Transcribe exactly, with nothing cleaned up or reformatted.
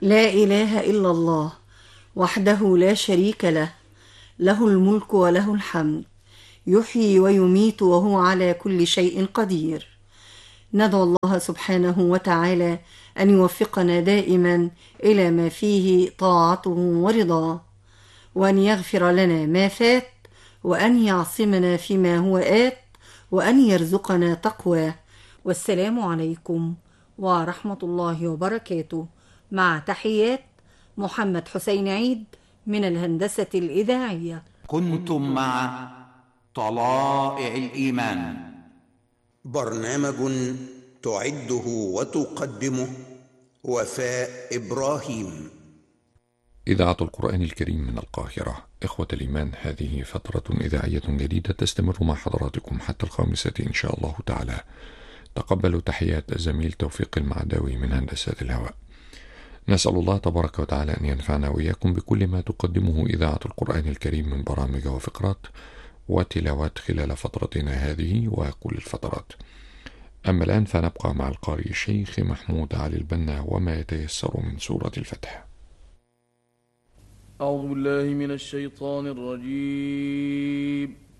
لا إله إلا الله وحده لا شريك له، له الملك وله الحمد، يحيي ويميت وهو على كل شيء قدير. ندعو الله سبحانه وتعالى أن يوفقنا دائما إلى ما فيه طاعته ورضاه، وأن يغفر لنا ما فات، وأن يعصمنا فيما هو آت، وأن يرزقنا تقواه. والسلام عليكم ورحمة الله وبركاته، مع تحيات محمد حسين عيد من الهندسة الإذاعية. كنتم مع طلائع الإيمان، برنامج تعده وتقدمه وفاء إبراهيم. إذاعة القرآن الكريم من القاهرة. إخوة الإيمان، هذه فترة إذاعية جديدة تستمر مع حضراتكم حتى الخامسة إن شاء الله تعالى. تقبلوا تحيات الزميل توفيق المعداوي من هندسة الهواء. نسأل الله تبارك وتعالى أن ينفعنا وإياكم بكل ما تقدمه إذاعة القرآن الكريم من برامج وفقرات وتلاوات خلال فترتنا هذه وكل الفترات. أما الآن فنبقى مع القارئ الشيخ محمود علي البنا وما يتيسر من سورة الفتح. أعوذ بالله من الشيطان الرجيم.